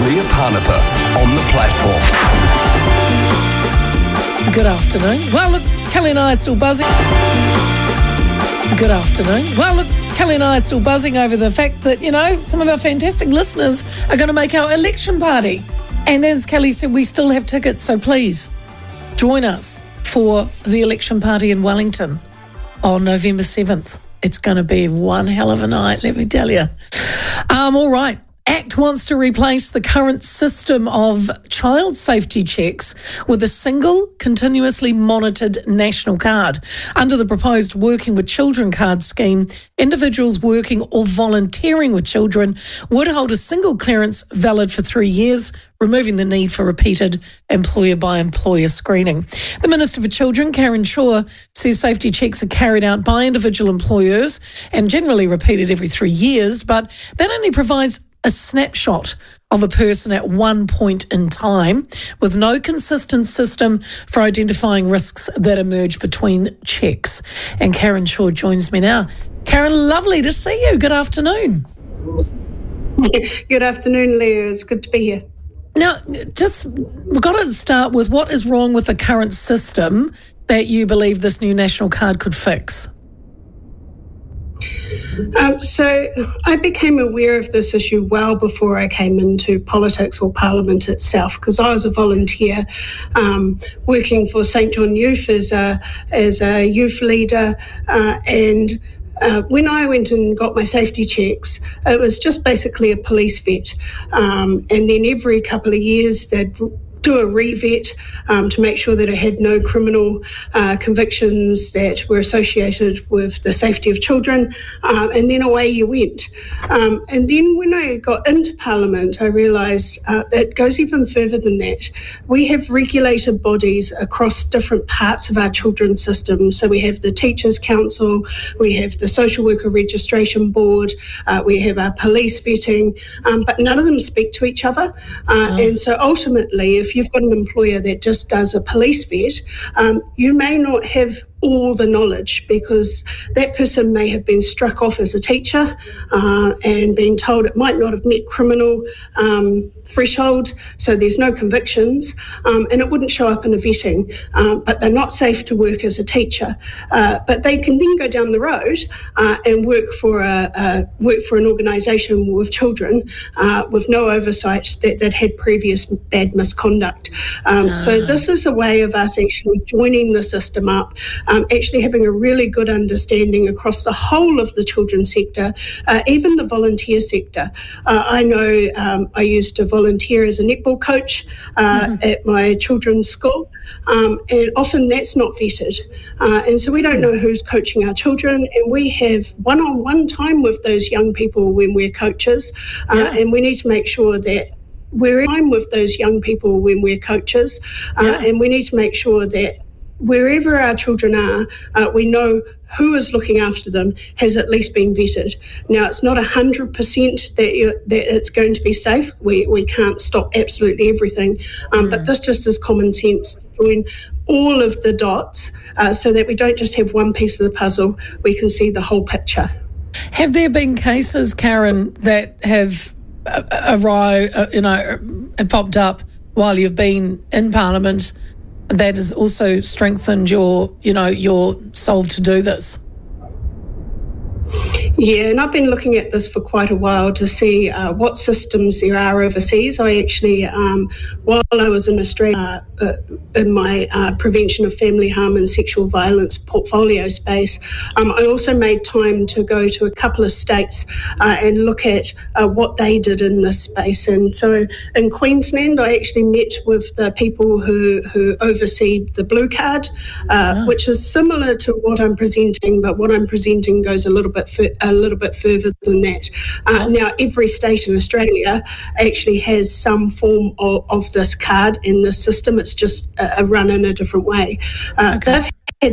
Leah Parnapa on the platform. Good afternoon. Well, look, Kelly and I are still buzzing. Good afternoon. Well, look, Kelly and I are still buzzing over the fact that, some of our fantastic listeners are going to make our election party. And as Kelly said, we still have tickets, so please join us for the election party in Wellington on November 7th. It's going to be one hell of a night, let me tell you. All right. ACT wants to replace the current system of child safety checks with a single, continuously monitored national card. Under the proposed Working with Children card scheme, individuals working or volunteering with children would hold a single clearance valid for 3 years, removing the need for repeated employer-by-employer screening. The Minister for Children, Karen Shaw, says safety checks are carried out by individual employers and generally repeated every 3 years, but that only provides a snapshot of a person at one point in time, with no consistent system for identifying risks that emerge between checks. And Karen Shaw joins me now. Karen, lovely to see you. Good afternoon. Good afternoon, Leah. It's good to be here. Now, we've got to start with what is wrong with the current system that you believe this new national card could fix? So I became aware of this issue well before I came into politics or Parliament itself, because I was a volunteer working for St John Youth as a youth leader, and when I went and got my safety checks, it was just basically a police vet, and then every couple of years they'd do a re-vet to make sure that I had no criminal convictions that were associated with the safety of children, and then away you went. And then when I got into Parliament, I realised it goes even further than that. We have regulated bodies across different parts of our children's system. So we have the Teachers' Council, we have the Social Worker Registration Board, we have our police vetting, but none of them speak to each other. And so ultimately, if you've got an employer that just does a police vet, you may not have all the knowledge, because that person may have been struck off as a teacher and been told it might not have met criminal threshold, so there's no convictions, and it wouldn't show up in a vetting, but they're not safe to work as a teacher. But they can then go down the road and work for an organisation with children with no oversight that had previous bad misconduct. So this is a way of us actually joining the system up, actually having a really good understanding across the whole of the children's sector, even the volunteer sector. I know I used to volunteer as a netball coach at my children's school, and often that's not vetted. And so we don't know who's coaching our children, and we have one-on-one time with those young people when we're coaches, and we need to make sure that we're in time with those young people when we're coaches, and we need to make sure that wherever our children are, we know who is looking after them has at least been vetted. Now, it's not 100% that it's going to be safe. We can't stop absolutely everything, but this just is common sense to join all of the dots so that we don't just have one piece of the puzzle, we can see the whole picture. Have there been cases, Karen, that have popped up while you've been in Parliament that has also strengthened your solve to do this? Yeah, and I've been looking at this for quite a while to see what systems there are overseas. I actually, while I was in Australia, in my prevention of family harm and sexual violence portfolio space, I also made time to go to a couple of states and look at what they did in this space. And so in Queensland, I actually met with the people who oversee the Blue Card, which is similar to what I'm presenting, but what I'm presenting goes a little bit further than that. Now, every state in Australia actually has some form of this card in this system. It's just run in a different way. They've